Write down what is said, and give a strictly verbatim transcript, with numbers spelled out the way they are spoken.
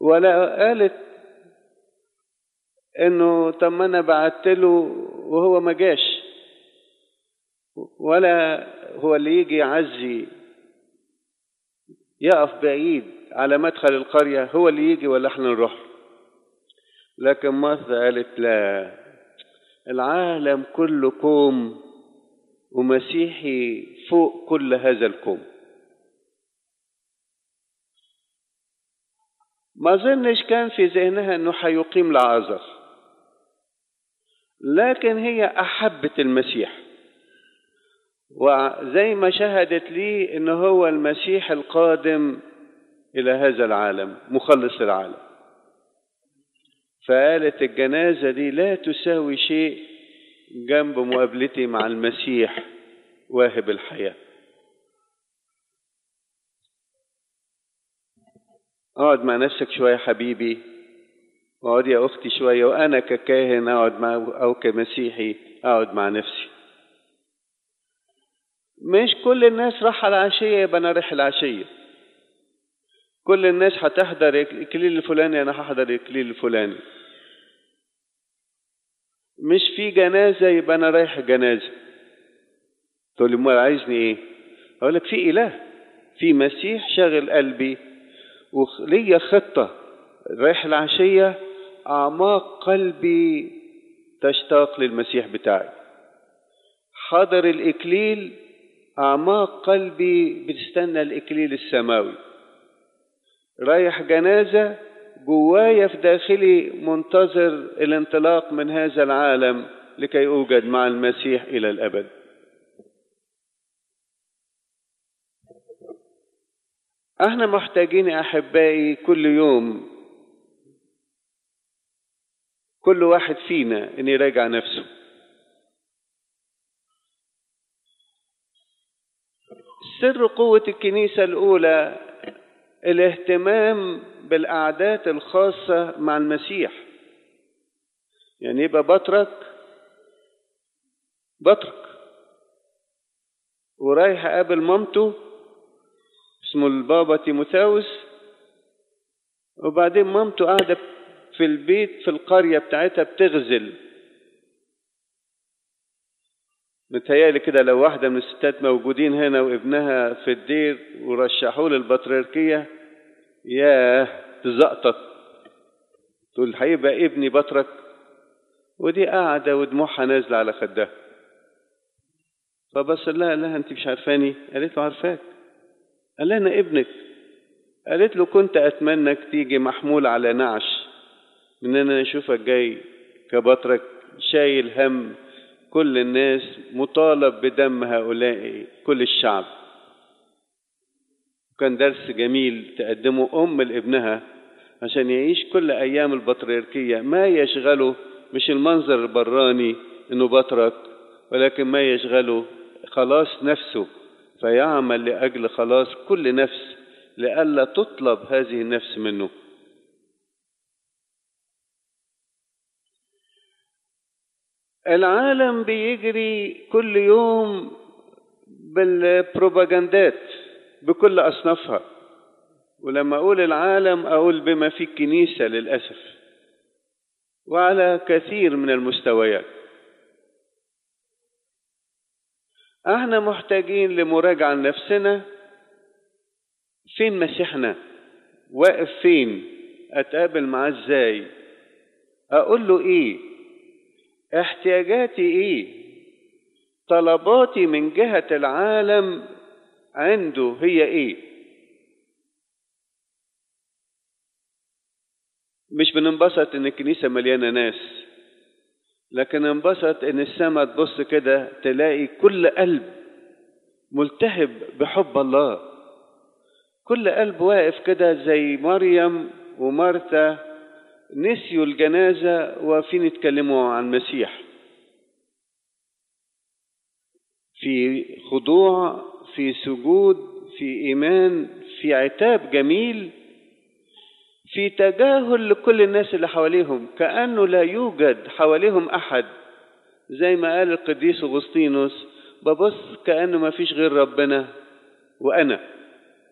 ولا قالت انه طب ما انا بعت له وهو ما جاش، ولا هو اللي يجي يعزي يقف بعيد على مدخل القرية هو اللي يجي ولا احنا نروح. لكن مرثا قالت لا، العالم كله كوم ومسيحي فوق كل هذا الكوم. ما ظنش كان في ذهنها انه حيقيم لعازر، لكن هي احبت المسيح، وزي ما شهدت لي انه هو المسيح القادم الى هذا العالم مخلص العالم. فقالت الجنازة دي لا تساوي شيء جنب مقابلتي مع المسيح واهب الحياة. اقعد مع نفسك شوية حبيبي، واقعد يا اختي شوية، وانا ككاهن اقعد مع او كمسيحي اقعد مع نفسي. مش كل الناس راح العشية يبقى انا رايح العشية، كل الناس هتحضر الإكليل الفلاني انا هحضر الإكليل الفلاني. مش في جنازة يبقى انا رايح جنازة. تقول لي امال عايزني ايه؟ اقول لك في اله، في مسيح شاغل قلبي، وليا خطة رايح العشية اعماق قلبي تشتاق للمسيح بتاعي. حضر الإكليل اعماق قلبي بتستنى الإكليل السماوي. رايح جنازة جوايا في داخلي منتظر الانطلاق من هذا العالم لكي أوجد مع المسيح إلى الأبد. احنا محتاجين يا أحبائي كل يوم كل واحد فينا ان يراجع نفسه. سر قوة الكنيسة الأولى الاهتمام بالقعدات الخاصة مع المسيح. يعني يبقى بطرك بطرك ورايح قابل مامته اسمه البابا تيموثاوس، وبعدين مامته قاعدة في البيت في القرية بتاعتها بتغزل. متهيألي كده لو واحدة من الستات موجودين هنا وابنها في الدير ورشحوه للبطريركية ياه تزقطط، تقول هيبقى ابني بطرك، ودي قاعدة ودموعها نازلة على خدها. فبص لها قال لها انت مش عارفاني؟ قالت له عارفاك. قال لها انا ابنك. قالت له كنت اتمنى تيجي محمول على نعش من ان انا اشوفك جاي كبطرك شايل هم كل الناس، مطالب بدم هؤلاء كل الشعب. كان درس جميل تقدمه أم لابنها عشان يعيش كل أيام البطريركية ما يشغله مش المنظر البراني إنه بطرك، ولكن ما يشغله خلاص نفسه، فيعمل لأجل خلاص كل نفس لئلا تطلب هذه النفس منه. العالم بيجري كل يوم بالبروباغندات بكل أصنافها، ولما أقول العالم أقول بما في الكنيسة للأسف، وعلى كثير من المستويات. احنا محتاجين لمراجعة لنفسنا، فين مسيحنا؟ واقف فين؟ أتقابل معاه ازاي؟ أقول له ايه؟ احتياجاتي ايه؟ طلباتي من جهة العالم عنده هي ايه؟ مش بننبسط ان الكنيسة مليانة ناس، لكن انبسط ان السماء تبص كده تلاقي كل قلب ملتهب بحب الله، كل قلب واقف كده زي مريم ومارتا نسيوا الجنازة وفين يتكلموا عن المسيح، في خضوع، في سجود، في إيمان، في عتاب جميل، في تجاهل لكل الناس اللي حواليهم كأنه لا يوجد حواليهم أحد. زي ما قال القديس أغسطينوس ببص كأنه ما فيش غير ربنا وأنا.